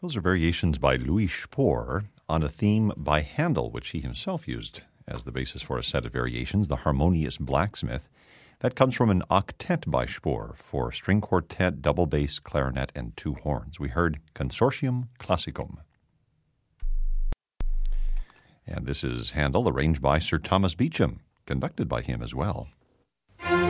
Those are variations by Louis Spohr on a theme by Handel, which he himself used as the basis for a set of variations, the Harmonious Blacksmith. That comes from an octet by Spohr for string quartet, double bass, clarinet, and two horns. We heard Consortium Classicum. And this is Handel, arranged by Sir Thomas Beecham, conducted by him as well.